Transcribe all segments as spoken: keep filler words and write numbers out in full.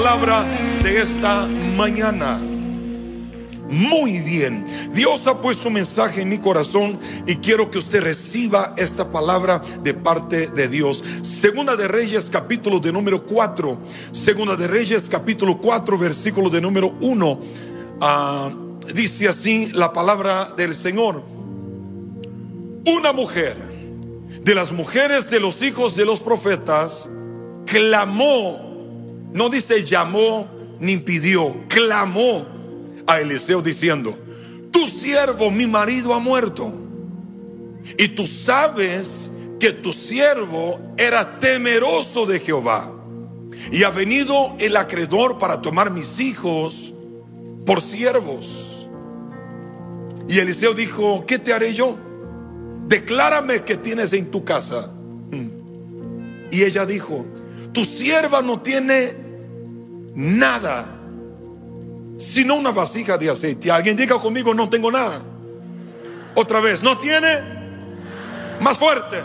palabra de esta mañana. Muy bien, Dios ha puesto un mensaje en mi corazón y quiero que usted reciba esta palabra de parte de Dios. Segunda de Reyes, capítulo de número cuatro. Segunda de Reyes, capítulo cuatro, versículo de número uno. uh, Dice así la palabra del Señor: una mujer de las mujeres de los hijos de los profetas clamó, no dice llamó ni pidió, clamó a Eliseo diciendo: tu siervo mi marido ha muerto, y tú sabes que tu siervo era temeroso de Jehová, y ha venido el acreedor para tomar mis hijos por siervos. Y Eliseo dijo: ¿qué te haré yo? Declárame qué tienes en tu casa. Y ella dijo: tu sierva no tiene nada sino una vasija de aceite. Alguien diga conmigo: no tengo nada. Otra vez: no tiene. Más fuerte.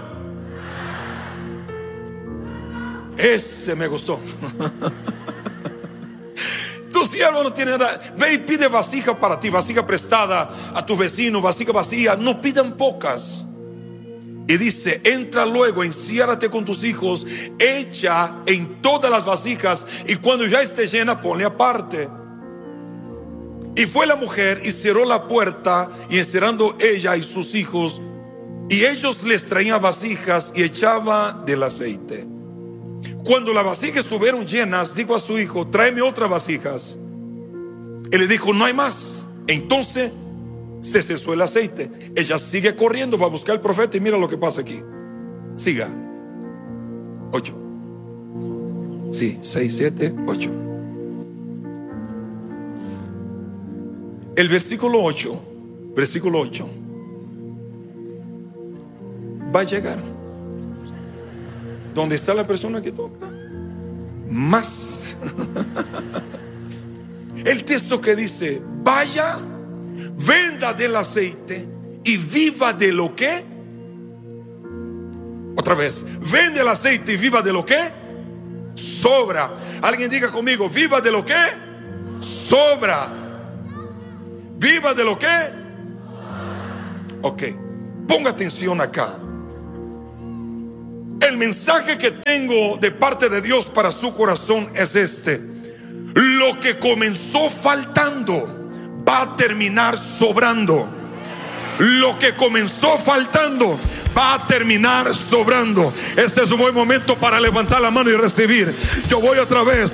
Ese me gustó. Tu siervo no tiene nada. Ve y pide vasija para ti, vasija prestada a tu vecino, vasija vacía. No pidan pocas. Y dice: entra luego, enciérrate con tus hijos, echa en todas las vasijas, y cuando ya esté llena, ponle aparte. Y fue la mujer y cerró la puerta, y encerrando ella y sus hijos, y ellos les traían vasijas y echaba del aceite. Cuando las vasijas estuvieron llenas, dijo a su hijo: tráeme otras vasijas. Él le dijo: no hay más. Entonces se cesó el aceite. Ella sigue corriendo, va a buscar al profeta, y mira lo que pasa aquí. Siga. Ocho. Sí, seis, siete, ocho. El versículo ocho, versículo ocho va a llegar donde está la persona que toca más. El texto que dice: vaya, venda del aceite y viva de lo que. Otra vez: vende el aceite y viva de lo que sobra. Alguien diga conmigo: viva de lo que sobra. Viva de lo que. Ok, ponga atención acá. El mensaje que tengo de parte de Dios para su corazón es este: lo que comenzó faltando va a terminar sobrando. Lo que comenzó faltando va a terminar sobrando. Este es un buen momento para levantar la mano y recibir. Yo voy otra vez.